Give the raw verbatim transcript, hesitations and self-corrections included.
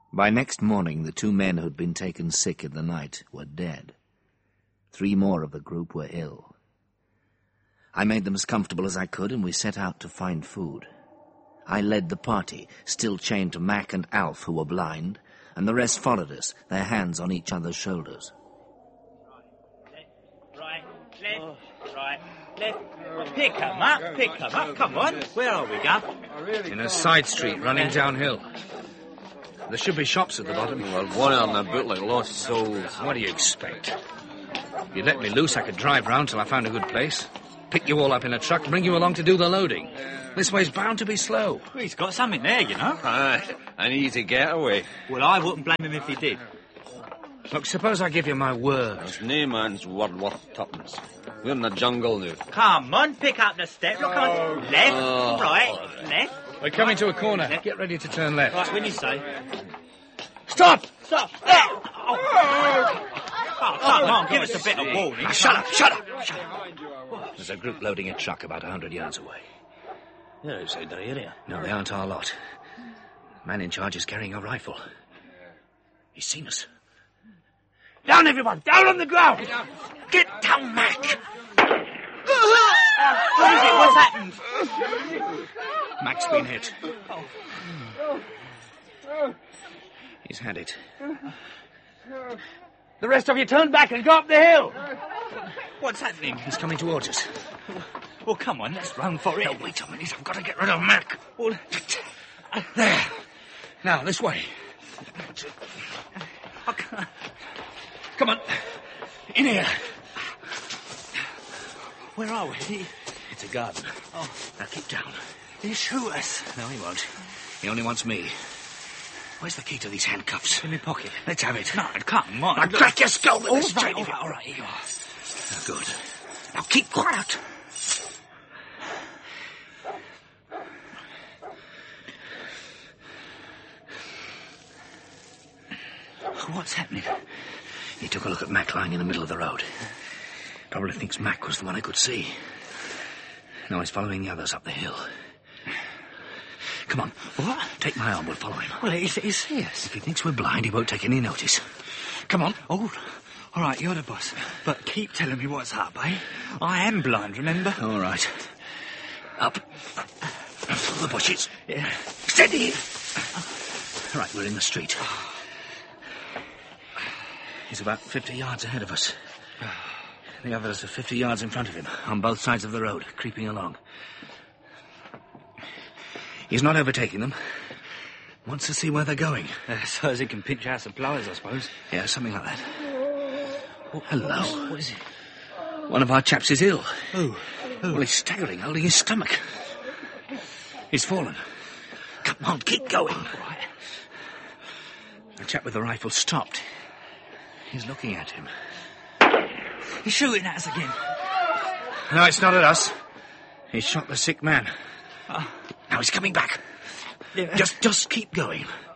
By next morning, the two men who'd been taken sick in the night were dead. Three more of the group were ill. I made them as comfortable as I could, and we set out to find food. I led the party, still chained to Mac and Alf, who were blind, and the rest followed us, their hands on each other's shoulders. Right, left, right, left. Pick 'em up, pick 'em up. Come on, where are we, Gov? In a side street running downhill. There should be shops at the bottom. Well, one on the boot like lost souls. What do you expect? If you'd let me loose, I could drive round till I found a good place. Pick you all up in a truck and bring you along to do the loading. This way's bound to be slow. Well, he's got something there, you know. Aye, an easy getaway. Well, I wouldn't blame him if he did. Look, suppose I give you my word. There's no man's word worth tuppence. We're in the jungle now. Come on, pick up the step. Look on. Left, Oh. right, left. We're coming to a corner. Get ready to turn left. Right, when you say. Stop! Stop! There! Oh. Oh, come on, give us a bit of warning. Ah, shut up, shut up, shut up. There's a group loading a truck about a hundred yards away. They're outside the area. No, they aren't our lot. The man in charge is carrying a rifle. He's seen us. Down, everyone! Down on the ground! Get down, Mac! What is it? What's happened? Mac's been hit. He's had it. The rest of you turn back and go up the hill. What's happening? He's coming towards us. Well, come on, let's run for it. No, wait a minute. I've got to get rid of Mac. Well, There. Now, this way. Come on. In here. where are we? It's a garden. Oh, Now, keep down. he'll shoot us. No, he won't. He only wants me. Where's the key to these handcuffs? In my pocket. Let's have it. No, come on. Now, crack your skull with All this right, chain. all right, all right, here you are. Good. Now, keep quiet. What's happening? He took a look at Mac lying in the middle of the road. Probably thinks Mac was the one I could see. Now he's following the others up the hill. Come on. What? Take my arm, we'll follow him. Well, he's, he's see us. If he thinks we're blind, he won't take any notice. Come on. Oh, all right, you're the boss. But keep telling me what's up, eh? I am blind, remember? All right. Up. Through the bushes. Yeah. Steady. Right, we're in the street. He's about fifty yards ahead of us. The others are fifty yards in front of him, on both sides of the road, creeping along. He's not overtaking them. Wants to see where they're going. Uh, so as he can pinch our supplies, I suppose. Yeah, something like that. Oh, hello. What is it? One of our chaps is ill. Who? Who? Well, he's staggering, holding his stomach. He's fallen. Come on, keep going. Right. The chap with the rifle stopped. He's looking at him. He's shooting at us again. No, it's not at us. He shot the sick man. Uh, Now he's coming back. yeah. Just, just keep going.